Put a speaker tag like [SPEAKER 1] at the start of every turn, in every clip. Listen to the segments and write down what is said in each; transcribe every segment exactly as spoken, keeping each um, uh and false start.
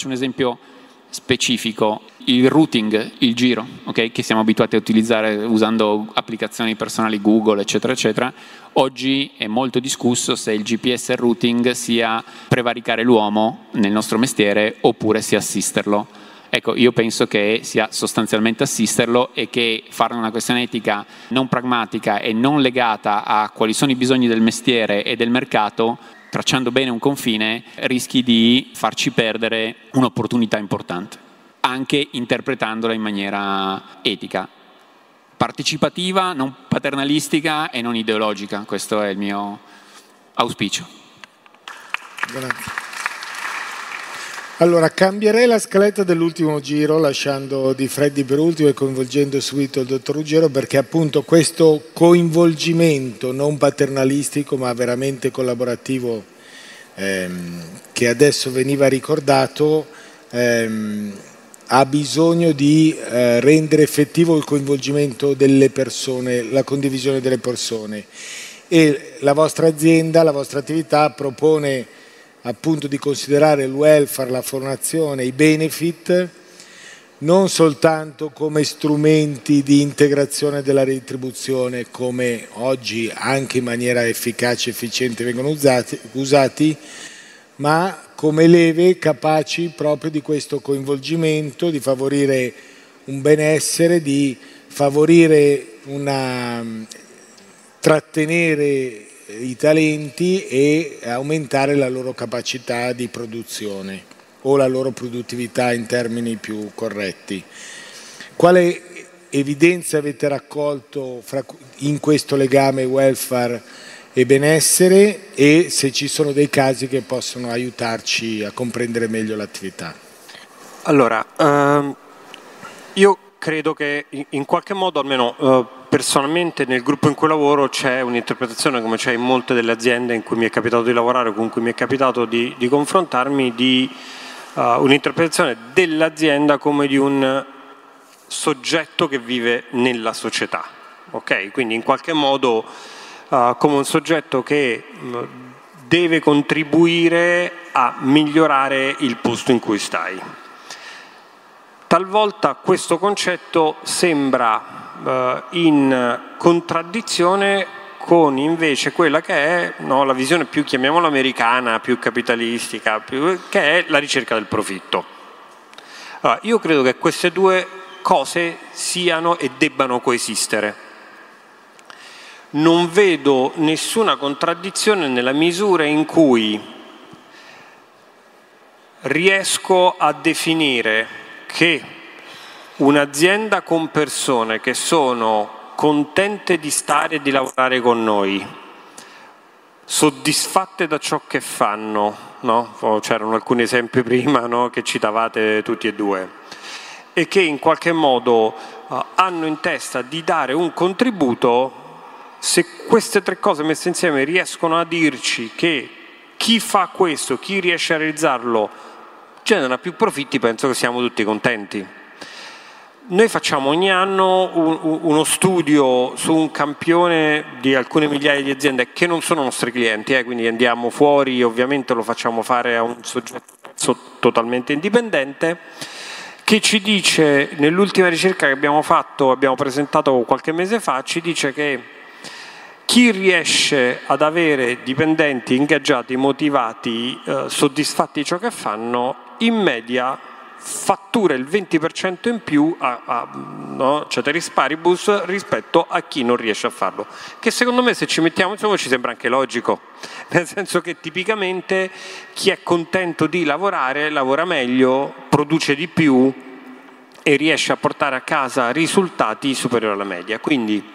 [SPEAKER 1] faccio un esempio specifico, il routing, il giro, okay, che siamo abituati a utilizzare usando applicazioni personali Google, eccetera, eccetera. Oggi è molto discusso se il G P S routing sia prevaricare l'uomo nel nostro mestiere oppure sia assisterlo. Ecco, io penso che sia sostanzialmente assisterlo e che farne una questione etica non pragmatica e non legata a quali sono i bisogni del mestiere e del mercato, tracciando bene un confine, rischi di farci perdere un'opportunità importante, anche interpretandola in maniera etica, partecipativa, non paternalistica e non ideologica. Questo è il mio auspicio.
[SPEAKER 2] Grazie. Allora, cambierei la scaletta dell'ultimo giro, lasciando Di Freddi per ultimo e coinvolgendo subito il dottor Ruggero, perché appunto questo coinvolgimento non paternalistico ma veramente collaborativo ehm, che adesso veniva ricordato ehm, ha bisogno di eh, rendere effettivo il coinvolgimento delle persone, la condivisione delle persone, e la vostra azienda, la vostra attività propone appunto di considerare il welfare, la formazione, i benefit non soltanto come strumenti di integrazione della retribuzione, come oggi anche in maniera efficace e efficiente vengono usati, usati, ma come leve capaci proprio di questo coinvolgimento, di favorire un benessere, di favorire una trattenere i talenti e aumentare la loro capacità di produzione o la loro produttività in termini più corretti. Quale evidenza avete raccolto fra, in questo legame welfare e benessere, e se ci sono dei casi che possono aiutarci a comprendere meglio l'attività?
[SPEAKER 3] Allora, ehm, io credo che in qualche modo, almeno eh, personalmente nel gruppo in cui lavoro, c'è un'interpretazione, come c'è in molte delle aziende in cui mi è capitato di lavorare o con cui mi è capitato di, di confrontarmi, di uh, un'interpretazione dell'azienda come di un soggetto che vive nella società, ok? Quindi in qualche modo uh, come un soggetto che uh, deve contribuire a migliorare il posto in cui stai. Talvolta questo concetto sembra in contraddizione con invece quella che è, no, la visione più, chiamiamola americana, più capitalistica, più, che è la ricerca del profitto. Allora, io credo che queste due cose siano e debbano coesistere. Non vedo nessuna contraddizione nella misura in cui riesco a definire che un'azienda con persone che sono contente di stare e di lavorare con noi, soddisfatte da ciò che fanno, no? C'erano alcuni esempi prima, no, che citavate tutti e due, e che in qualche modo uh, hanno in testa di dare un contributo. Se queste tre cose messe insieme riescono a dirci che chi fa questo, chi riesce a realizzarlo, genera più profitti, penso che siamo tutti contenti. Noi facciamo ogni anno un, uno studio su un campione di alcune migliaia di aziende che non sono nostri clienti, eh, quindi andiamo fuori, ovviamente lo facciamo fare a un soggetto totalmente indipendente, che ci dice, nell'ultima ricerca che abbiamo fatto, abbiamo presentato qualche mese fa, ci dice che chi riesce ad avere dipendenti ingaggiati, motivati, eh, soddisfatti di ciò che fanno, in media fattura il venti per cento in più a, a no, ceteris paribus rispetto a chi non riesce a farlo, che secondo me, se ci mettiamo insomma, ci sembra anche logico, nel senso che tipicamente chi è contento di lavorare lavora meglio, produce di più e riesce a portare a casa risultati superiori alla media. Quindi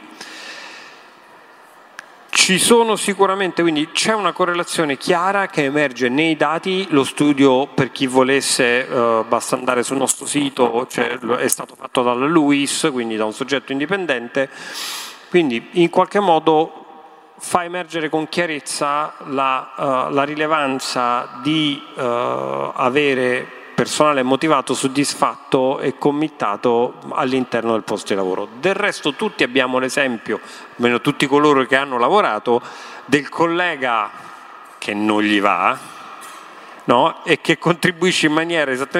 [SPEAKER 3] ci sono sicuramente, quindi c'è una correlazione chiara che emerge nei dati. Lo studio, per chi volesse, eh, basta andare sul nostro sito, cioè, è stato fatto dalla Luis, quindi da un soggetto indipendente, quindi in qualche modo fa emergere con chiarezza la, uh, la rilevanza di uh, avere personale motivato, soddisfatto e committato all'interno del posto di lavoro. Del resto tutti abbiamo l'esempio, almeno tutti coloro che hanno lavorato, del collega che non gli va, no? E che contribuisce in maniera esattamente